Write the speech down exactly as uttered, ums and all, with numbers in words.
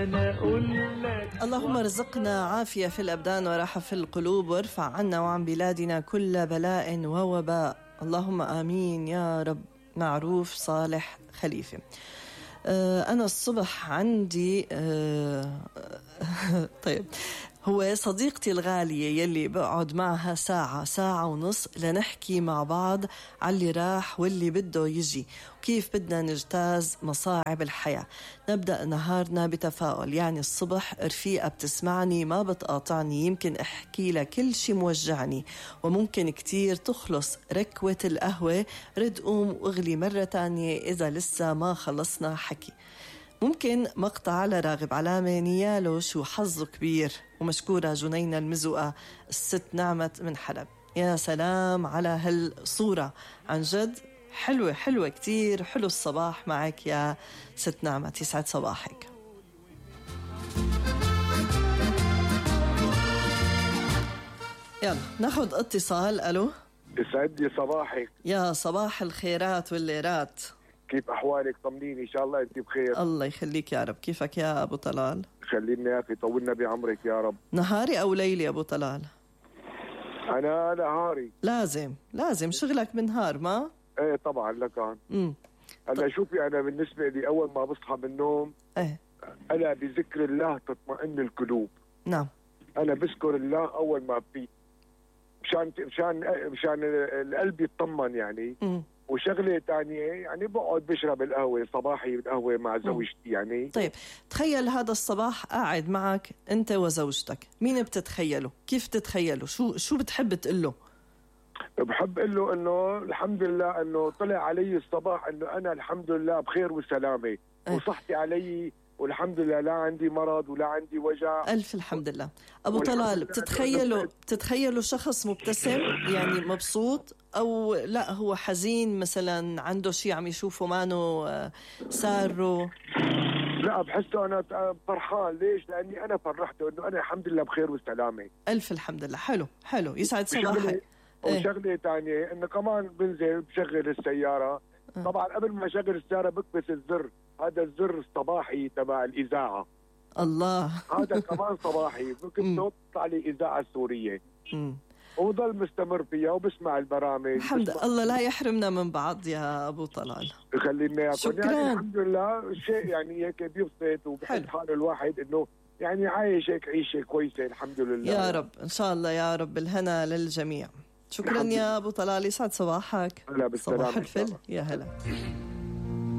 أنا أقول لك اللهم ارزقنا عافية في الأبدان وراحة في القلوب، وارفع عنا وعن بلادنا كل بلاء ووباء، اللهم آمين يا رب. معروف صالح خليفة. أه أنا الصبح عندي أه طيب، هو صديقتي الغالية يلي بقعد معها ساعة ساعة ونص لنحكي مع بعض على اللي راح واللي بده يجي وكيف بدنا نجتاز مصاعب الحياة. نبدأ نهارنا بتفاؤل، يعني الصبح رفيقة بتسمعني ما بتقاطعني، يمكن احكي لها كل شي موجعني، وممكن كتير تخلص ركوة القهوة، رد قوم واغلي مرة تانية إذا لسه ما خلصنا حكي. ممكن مقطع على راغب علامة نياله شو حظه كبير. ومشكورة جنينة المزوقة الست نعمت من حلب. يا سلام على هالصورة، عن جد حلوة حلوة كتير. حلو الصباح معك يا ست نعمت، يسعد صباحك. يلا ناخد اتصال. ألو، يسعد لي صباحك. يا صباح الخيرات والليرات، كيف أحوالك؟ طمنيني إن شاء الله أنت بخير. الله يخليك يا رب. كيفك يا أبو طلال؟ خلينا يا أخي، طولنا بعمرك يا رب. نهاري أو ليلي أبو طلال؟ أنا نهاري. لازم لازم شغلك بالنهار ما؟ إيه طبعا لكان. امم هلا شوفي، أنا بالنسبة لي أول ما بصحى من النوم ايه أنا بذكر الله تطمئن القلوب. نعم، أنا بذكر الله أول ما بفيق مشان مشان مشان القلب يطمن يعني. امم وشغله ثانيه يعني بقعد بشرب القهوه صباحي، القهوه مع زوجتي يعني. طيب تخيل هذا الصباح قاعد معك انت وزوجتك، مين بتتخيله؟ كيف تتخيله؟ شو شو بتحب تقول له؟ بحب اقول له انه الحمد لله انه طلع علي الصباح انه انا الحمد لله بخير وسلامه، أه. وصحتي علي والحمد لله، لا عندي مرض ولا عندي وجع. ألف الحمد لله. أبو طلال، بتتخيله بتتخيله شخص مبتسم يعني مبسوط، أو لا هو حزين مثلا عنده شيء عم يشوفه مانو ساره؟ لا بحسه أنا فرحان. ليش؟ لأني أنا فرحته إنه أنا الحمد لله بخير وسلامة. ألف الحمد لله. حلو حلو، يسعد صباحك. وشغلة تانية إنه كمان بنزل بشغل السيارة. أه. طبعا قبل ما أشغل السيارة بكبس الزر، هذا الزر الصباحي تبع الإذاعة. الله هذا كمان صباحي بكبسه بتطلع لي إذاعة السورية. امم وضل مستمر فيها وبسمع البرامج. الحمد الله، لا يحرمنا من بعض يا أبو طلال. خلينا ياكل. شكرا. يعني الحمد لله شيء يعني هيك بيبسط وبحس حال الواحد إنه يعني عايش هيك عيشة كويسة الحمد لله. يا رب إن شاء الله يا رب، الهنا للجميع. شكرا يا أبو طلال، يسعد صباحك. هلا بالسلامة. صباح الفل، يا هلا.